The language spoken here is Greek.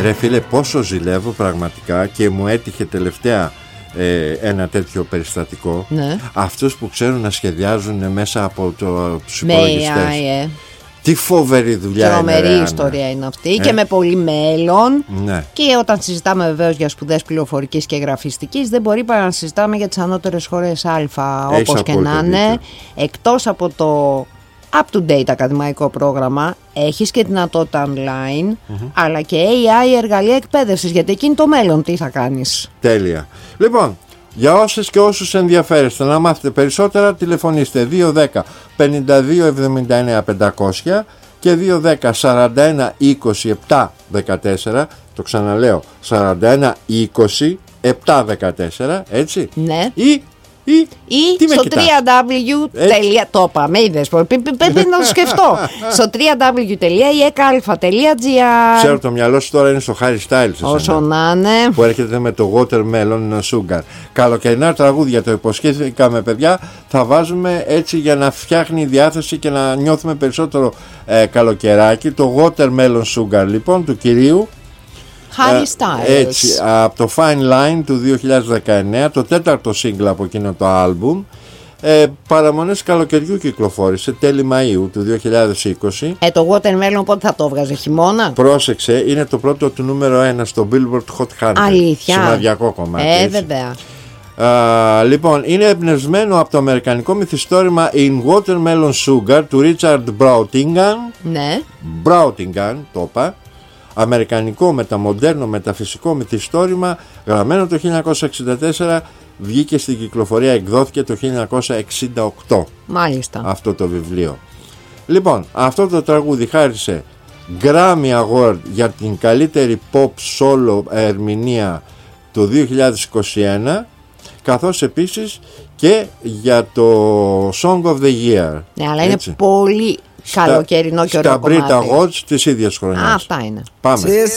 Ρε φίλε, πόσο ζηλεύω πραγματικά, και μου έτυχε τελευταία ένα τέτοιο περιστατικό. Ναι. Αυτούς που ξέρουν να σχεδιάζουν μέσα από τους υπολογιστές. AI, Τι φοβερή δουλειά είναι. Τρομερή ιστορία είναι αυτή και με πολύ μέλλον. Ναι. Και όταν συζητάμε βεβαίως για σπουδές πληροφορικής και γραφιστικής, δεν μπορεί παρά να συζητάμε για τις ανώτερες σχολές Α, όπως και να είναι. Εκτός από το up-to-date ακαδημαϊκό πρόγραμμα, έχεις και δυνατότητα online, αλλά και AI, εργαλεία εκπαίδευσης, γιατί εκεί είναι το μέλλον. Τι θα κάνεις? Τέλεια. Λοιπόν, για όσες και όσους ενδιαφέρεστε να μάθετε περισσότερα, τηλεφωνήστε 210 52 79 500 και 210 41 27 14. Το ξαναλέω, 41 20 7 14, έτσι. Ναι. Ή στο www. Το είπαμε, είδες, πρέπει να το σκεφτώ. Στο www.ekalfa.gr. Ξέρω, το μυαλό σου τώρα είναι στο Harry Styles. Όσο να είναι. Που έρχεται με το Watermelon Sugar. Καλοκαιρινά τραγούδια, το υποσχέθηκαμε, παιδιά. Θα βάζουμε έτσι για να φτιάχνει η διάθεση και να νιώθουμε περισσότερο καλοκαιράκι. Το Watermelon Sugar, λοιπόν, του κυρίου Harry Styles. Έτσι, από το Fine Line του 2019, το τέταρτο σύγκλα από εκείνο το άλμπουμ. Παραμονές καλοκαιριού κυκλοφόρησε, τέλη Μαΐου του 2020. Το Watermelon πότε θα το έβγαζε, χειμώνα? Πρόσεξε, είναι το πρώτο του νούμερο 1 στο Billboard Hot 100. Αλήθεια? Σημαδιακό κομμάτι. Βέβαια. Λοιπόν, είναι εμπνευσμένο από το αμερικανικό μυθιστόρημα In Watermelon Sugar του Richard Brautigan. Ναι. Brautigan, το είπα. Αμερικανικό μεταμοντέρνο μεταφυσικό μυθιστόρημα, γραμμένο το 1964, βγήκε στην κυκλοφορία, εκδόθηκε το 1968. Μάλιστα. Αυτό το βιβλίο. Λοιπόν, αυτό το τραγούδι χάρισε Grammy Award για την καλύτερη pop solo ερμηνεία το 2021, καθώς επίσης και για το Song of the Year. Ναι, αλλά είναι πολύ καλοκαιρινό και ωραίο κομμάτι. Στα Brit Awards της ίδιας χρονιάς. Αυτά είναι. Πάμε.